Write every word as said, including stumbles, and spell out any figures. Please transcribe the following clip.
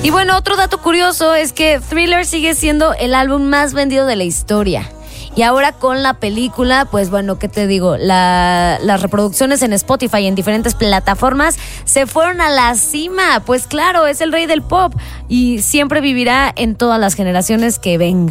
Y bueno, otro dato curioso es que Thriller sigue siendo el álbum más vendido de la historia. Y ahora con la película, pues bueno, ¿qué te digo? La, las reproducciones en Spotify y en diferentes plataformas se fueron a la cima. Pues claro, es el rey del pop y siempre vivirá en todas las generaciones que vengan.